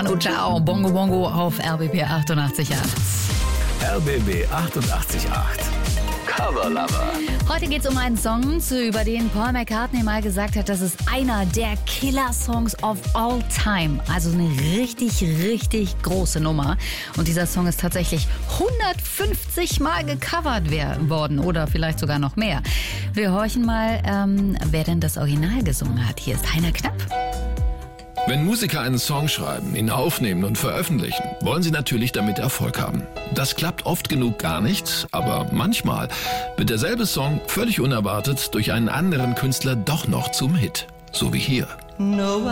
Manu Chao, Bongo Bongo auf RBB 88.8. RBB 88.8. Cover Lover. Heute geht es um einen Song, über den Paul McCartney mal gesagt hat, das ist einer der Killer-Songs of all time. Also eine richtig, richtig große Nummer. Und dieser Song ist tatsächlich 150 Mal gecovert worden oder vielleicht sogar noch mehr. Wir horchen mal, wer denn das Original gesungen hat. Hier ist Heiner Knapp. Wenn Musiker einen Song schreiben, ihn aufnehmen und veröffentlichen, wollen sie natürlich damit Erfolg haben. Das klappt oft genug gar nicht, aber manchmal wird derselbe Song völlig unerwartet durch einen anderen Künstler doch noch zum Hit. So wie hier. No